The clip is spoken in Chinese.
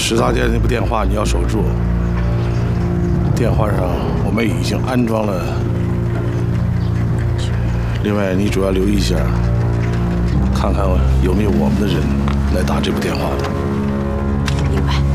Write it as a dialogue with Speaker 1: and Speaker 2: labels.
Speaker 1: 食杂店那部电话你要守住，电话上我们已经安装了。另外，你主要留意一下，看看有没有我们的人来打这部电话的。
Speaker 2: 明白。